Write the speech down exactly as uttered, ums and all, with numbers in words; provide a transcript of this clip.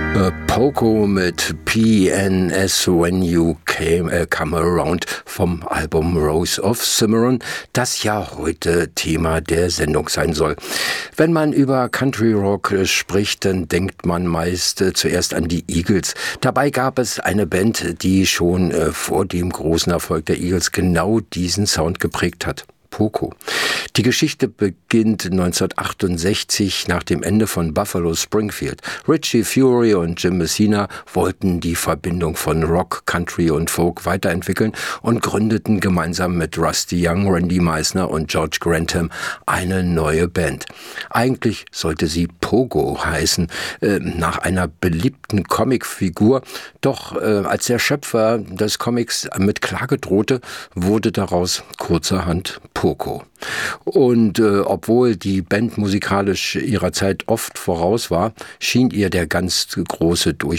Poco mit P N S When You Came, äh, Come Around vom Album Rose of Cimarron, das ja heute Thema der Sendung sein soll. Wenn man über Country Rock spricht, dann denkt man meist äh, zuerst an die Eagles. Dabei gab es eine Band, die schon äh, vor dem großen Erfolg der Eagles genau diesen Sound geprägt hat. Poco. Die Geschichte beginnt neunzehnhundertachtundsechzig nach dem Ende von Buffalo Springfield. Richie Furay und Jim Messina wollten die Verbindung von Rock, Country und Folk weiterentwickeln und gründeten gemeinsam mit Rusty Young, Randy Meisner und George Grantham eine neue Band. Eigentlich sollte sie Pogo heißen, äh, nach einer beliebten Comicfigur. Doch äh, als der Schöpfer des Comics mit Klage drohte, wurde daraus kurzerhand Poco. Und äh, obwohl die Band musikalisch ihrer Zeit oft voraus war, schien ihr der ganz große Durchbruch